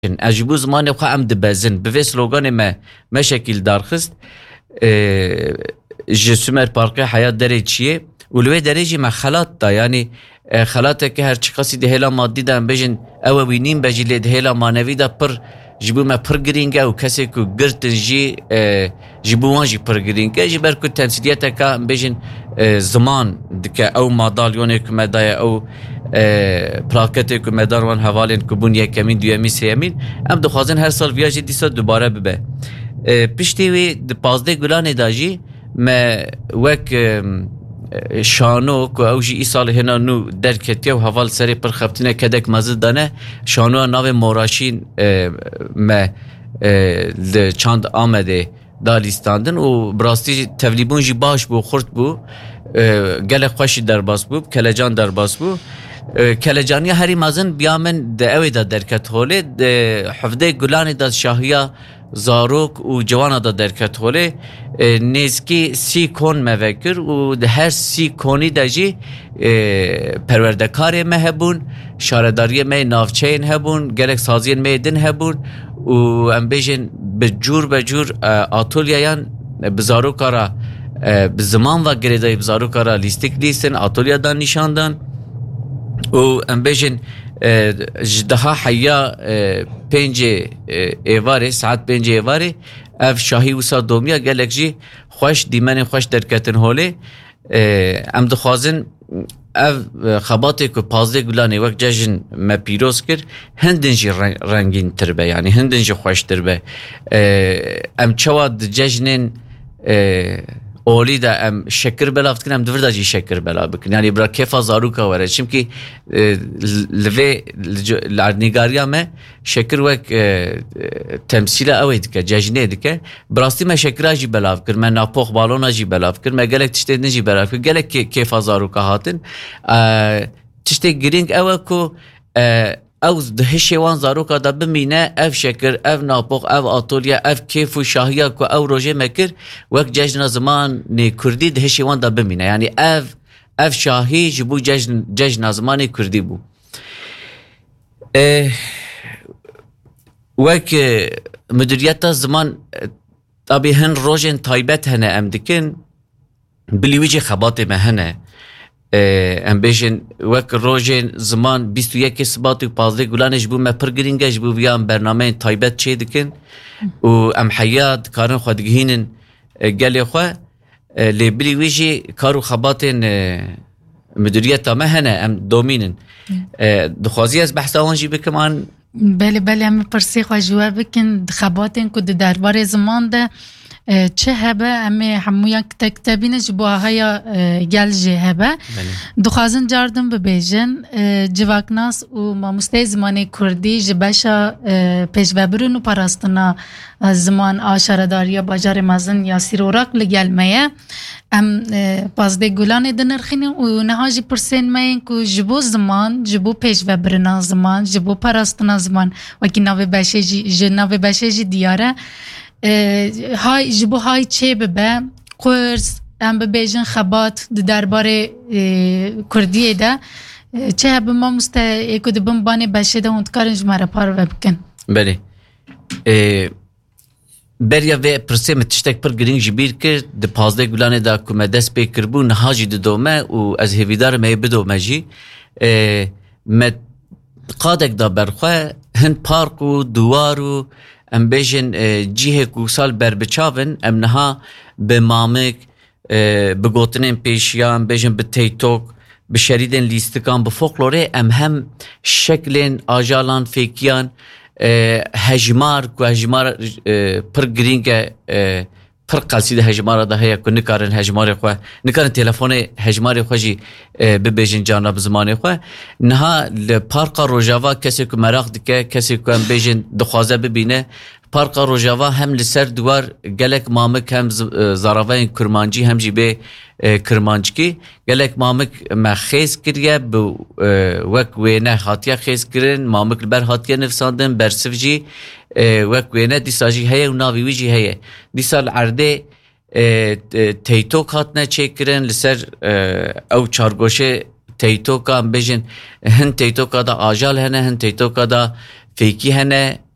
اجبو زمان خو ام دبزن به سلوگان ما شکل دارخست جسمر پارک حیات دره چیه ولوی درجه ما خلات دا یعنی خلاته که هر چی قصی دهلا مادی دارن بجن او وینیم بجی دهلا مانوی دا پر جبو ما پر گرینگه و کسی که گرتن جی جبو وانجی پر گرینگه جی برکو تمثیلیت که بجن زمان دکه او مادالیونه که مدای او پلاکتی که مدار وان حوالین کبون یکمین دویمی سیمین ام دخوازن هر سال ویاجی دیسا دوباره ببه پشتی وی پازده گلان داجی ما وک شانو که اوجی ای سال هنا نو درکتیه و حوال سری پر خفتینه کدک مزد دانه شانو ناو موراشین ما چند آمده دالیستاندن و براستی تولیبون جی باش بو خورد بو گل خوشی در باس بو کلجان در باس بو کلجانی هری مازن بیامن ده اوی دا درکت خوله ده حفظه گلانی دا شاهیا زاروک و جوانا دا درکت خوله نیزکی سی کون موکر و ده هر سی کونی دا جی پروردکار مهبون شارداری می نافچین هبون گلک سازین می دن هبون و ام بیشن بجور آتولیایان بزاروکارا بزمان و گریدای بزاروکارا لیستیک لیستن آتولیا دا نشاندن و ام بیشن جدها حیا 5 ایواره ساعت 5 ایواره اف شاهی وسا دومیا گلک جی خوش دیمن خوش درکتن هوله ام دخوازن اف خباتی که 15 گلانه وقت جشن ما پیروز کرد هندن جی رنگین تربه یعنی هندن جی خوش تربه ام چواد جشنن اولی دا ام شکر بلافت کنم دور دا جی شکر بلا بکن یعنی برا کیفا زاروکا وره چمکی لوی لعنیگاریا ما شکر وک تمثیل اوی دکه ججنه دکه براستی ما شکر جی بلاف کر من ناپوخ بالونا جی بلاف کر ما گلک تشتی نجی بلاف کر گلک کیفا زاروکا هاتن تشتی گرینگ اوه کو او ده شیوان زاروکا دا بمینه اف شکر اف ناپوخ اف آتولیا اف کیف و شاهیا کو او روژه مکر وقت جشن زمان نی کردی ده شیوان دا بمینه یعنی اف شاهی جبو جشن زمان کردی بو وقت مدیریت زمان طبی هن روژن تایبت هنه ام دکن بلیویجی خبات مهنه ام بیشن وک روزن زمان 21 سبات و 15 گلانش بو ما پرگرینگش بو بیام برنامه تایبت چه دکن و ام حیات کارن خودگهینن گلی خو لیبلی ویجی کارو خباتن مدیریت ما هنه ام دومینن دخوازی از بحث آنجی بکمان بله هم پرسی خو جواب بکن خباتن که درباره زمان ده چه هبه امی همویا کتابین جبوها هیا گل جه هبه دخوازن جاردن ببیجن جواکناس و ماموسته زمان کردی جبشا پیشوبرون و پاراستنا زمان آشارداریا باجار مازن یا سیروراک لگل میه ام پازده گلان دنرخینه و نهاجی پرسین میین که جبو زمان جبو پیشوبرنا زمان جبو پاراستنا زمان وکی ناوی بشه جی دیاره های جبو های چه ببه قرص ام ببیجن خبات درباره کردیه ده چه هبه ما اکو دبن بانی بشه ده هندکارن جمعه پار بکن بله بریا و پرسیم تشتک پر گرینگ جبیر کرد ده 15 گلانه دا کمه دست بی کربو نهاجی ده دومه و از هیویدار مه بدومه جی مد قادک دا برخواه هن پارک و دوار و ام بیشن جیه کو سال بر بچاون ام نها به مامک به گوتنین پیشیا ام بیشن به تیتوک به شریدن لیستکان به فولکلوره ام هم شکلین آجالان فیکیان هجمار کو هجمار پر گرینگ پر قصیده هجمار ده هیا کو نکارن هجمار خو نکارن تلفن هجمار خوجی به بیشن جانب زمان خو نها ل پارک روجاوا کسی کو مراق دکه کسی کو ام بیشن دخوازه ببینه پارک روجاوا هم لسر دوار گلک مامک هم زاراوین کرمانجی هم جی به کرمانجکی گلک مامک مخیز کریه بو وک وینه هاتیا خیز کرن مامک بر هاتیا نفساندن بر سفجی وک وینه دیساجی هیا و ناوی ویجی هیا دیسال عرده تیتوک هاتنه چه کرن لسر او چارگوشه تیتوکا بیشن هن تیتوکا دا آجال هنه هن تیتوکا دا فیکی هنه